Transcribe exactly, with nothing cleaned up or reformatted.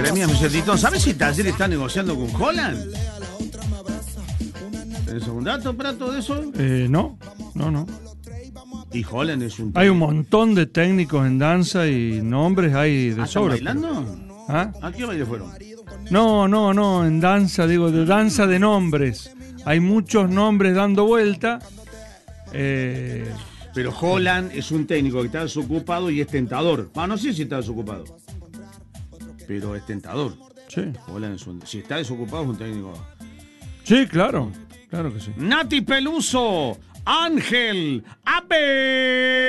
Jeremías Mesetitón, ¿sabes si Taller está negociando con Holland? ¿Tenés algún dato, Prato, de eso? Eh, no, no, no. Y Holland es un... Hay un montón de técnicos en danza y nombres hay de ¿Ah, sobra. ¿están bailando? ¿Ah? ¿A qué baile fueron? No, no, no, en danza, digo, de danza de nombres. Hay muchos nombres dando vuelta. Eh, Pero Holland es un técnico que está desocupado y es tentador. Ah, no sé si está desocupado, pero es tentador. sí, Holland es un... Si está desocupado es un técnico... sí, claro, claro que sí. Nati Peluso, Ángel, Abe.